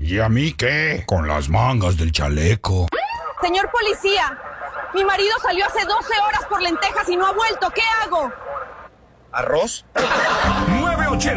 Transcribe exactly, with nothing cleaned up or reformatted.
¿Y a mí qué? Con las mangas del chaleco. Señor policía, mi marido salió hace doce horas por lentejas y no ha vuelto. ¿Qué hago? ¿Arroz? nueve ochenta